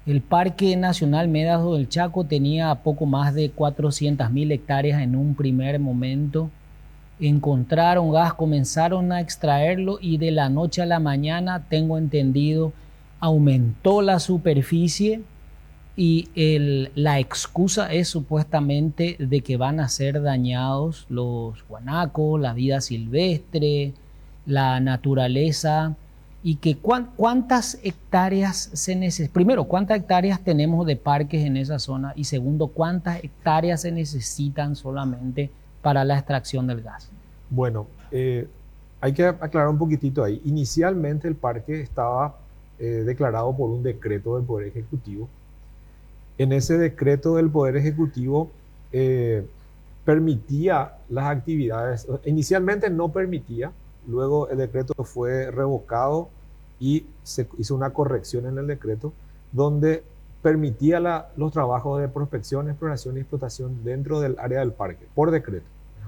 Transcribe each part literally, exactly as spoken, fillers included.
El Parque Nacional Médanos del Chaco tenía poco más de cuatrocientas mil hectáreas en un primer momento. Encontraron gas, comenzaron a extraerlo y de la noche a la mañana, tengo entendido, aumentó la superficie y el, la excusa es supuestamente de que van a ser dañados los guanacos, la vida silvestre, la naturaleza y que cuán, cuántas hectáreas se necesitan. Primero, cuántas hectáreas tenemos de parques en esa zona y segundo, cuántas hectáreas se necesitan solamente para la extracción del gas. Bueno, eh, hay que aclarar un poquitito ahí. Inicialmente el parque estaba eh, declarado por un decreto del Poder Ejecutivo. En ese decreto del Poder Ejecutivo eh, permitía las actividades, inicialmente no permitía, luego el decreto fue revocado y se hizo una corrección en el decreto donde permitía la, los trabajos de prospección, exploración y explotación dentro del área del parque, por decreto.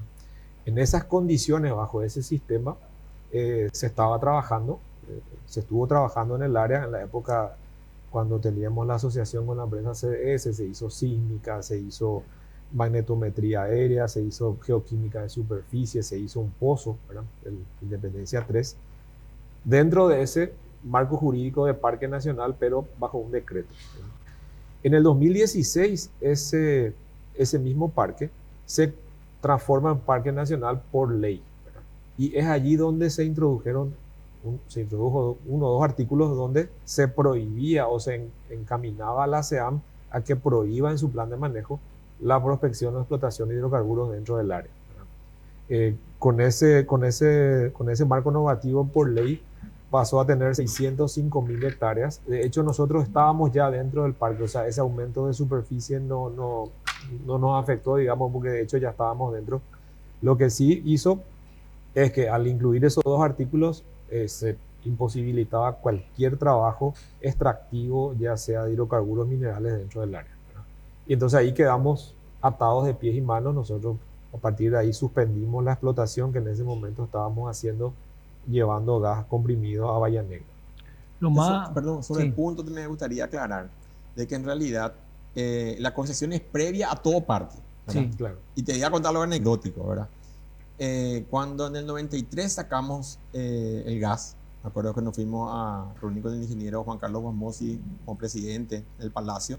En esas condiciones, bajo ese sistema, eh, se estaba trabajando, eh, se estuvo trabajando en el área en la época cuando teníamos la asociación con la empresa C D S, se hizo sísmica, se hizo magnetometría aérea, se hizo geoquímica de superficie, se hizo un pozo, ¿verdad? El Independencia tres, dentro de ese marco jurídico de Parque Nacional, pero bajo un decreto, ¿verdad? En el dos mil dieciséis, ese, ese mismo parque se transforma en Parque Nacional por ley, ¿verdad? Y es allí donde se introdujeron un, se introdujo uno o dos artículos donde se prohibía o se en, encaminaba a la SEAM a que prohíba en su plan de manejo la prospección o explotación de hidrocarburos dentro del área, ¿verdad? Eh, con, ese, con, ese, con ese marco normativo por ley pasó a tener seiscientas cinco mil hectáreas. De hecho, nosotros estábamos ya dentro del parque, o sea, ese aumento de superficie no, no, no nos afectó, digamos, porque de hecho ya estábamos dentro. Lo que sí hizo es que al incluir esos dos artículos eh, se imposibilitaba cualquier trabajo extractivo, ya sea de hidrocarburos minerales dentro del área, ¿verdad? Y entonces ahí quedamos atados de pies y manos. Nosotros a partir de ahí suspendimos la explotación que en ese momento estábamos haciendo, llevando gas comprimido a Bahía Negra. Lo Eso, más, perdón, sobre sí. el punto que me gustaría aclarar, de que en realidad eh, la concesión es previa a todo parque, ¿verdad? Sí. Claro. Y te voy a contar lo anecdótico, ¿verdad? Eh, cuando en el noventa y tres sacamos eh, el gas, me acuerdo que nos fuimos a reunir con el ingeniero Juan Carlos Guamosi como presidente del Palacio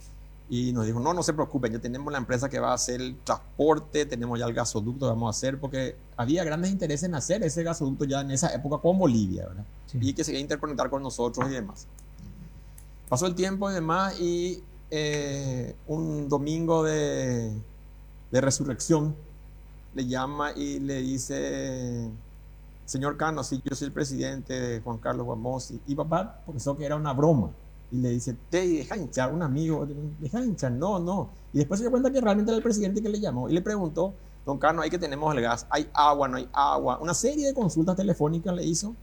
y nos dijo, no, no se preocupen, ya tenemos la empresa que va a hacer el transporte, tenemos ya el gasoducto que vamos a hacer, porque había grandes intereses en hacer ese gasoducto ya en esa época con Bolivia, ¿verdad? Sí. Y que se iba a interconectar con nosotros y demás. Pasó el tiempo y demás y eh, un domingo de, de resurrección le llama y le dice, señor Cano, sí, yo soy el presidente de Juan Carlos Guamosi. Y papá pensó que era una broma. Y le dice, te deja hinchar, un amigo, deja hinchar, no, no. Y después se dio cuenta que realmente era el presidente que le llamó. Y le preguntó, don Cano, ahí que tenemos el gas, hay agua, no hay agua. Una serie de consultas telefónicas le hizo.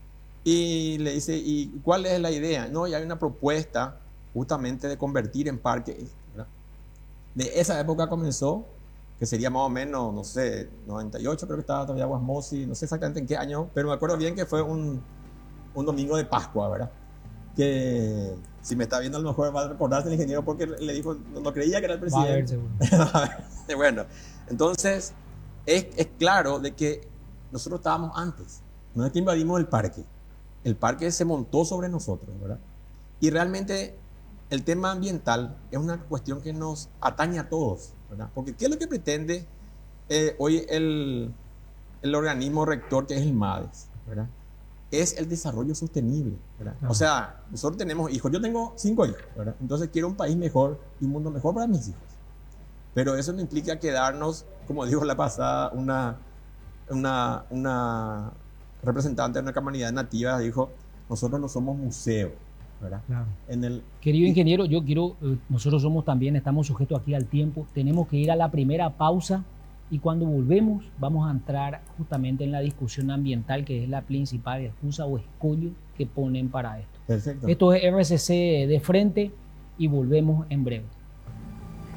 Y le dice, ¿y cuál es la idea? No, ya hay una propuesta justamente de convertir en parque, ¿verdad? De esa época comenzó, que sería más o menos, no sé, noventa y ocho creo que estaba todavía Guasmosi, no sé exactamente en qué año, pero me acuerdo bien que fue un, un domingo de Pascua, ¿verdad? Que si me está viendo a lo mejor va a recordarse el ingeniero porque le dijo, no, no creía que era el presidente. Va a ver, seguro. Bueno, entonces es, es claro de que nosotros estábamos antes, no es que invadimos el parque, el parque se montó sobre nosotros, ¿verdad? Y realmente el tema ambiental es una cuestión que nos atañe a todos, ¿verdad? Porque ¿qué es lo que pretende eh, hoy el, el organismo rector que es el MADES, ¿verdad? Es el desarrollo sostenible, ¿verdad? Claro. O sea, nosotros tenemos hijos, yo tengo cinco hijos, ¿verdad? Entonces quiero un país mejor y un mundo mejor para mis hijos. Pero eso no implica quedarnos, como dijo la pasada, una, una, una representante de una comunidad nativa dijo, nosotros no somos museo, ¿verdad? Claro. En el, Querido ingeniero, yo quiero, eh, nosotros somos también, estamos sujetos aquí al tiempo, tenemos que ir a la primera pausa y cuando volvemos vamos a entrar justamente en la discusión ambiental que es la principal excusa o escollo que ponen para esto. Perfecto. Esto es R C C de frente y volvemos en breve.